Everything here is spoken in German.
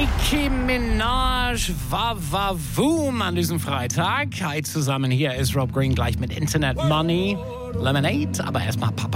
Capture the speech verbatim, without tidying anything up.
Nicki Minaj, Wavavoom an diesem Freitag. Hi zusammen, hier ist Rob Green gleich mit Internet Money, Lemonade, aber erstmal Papa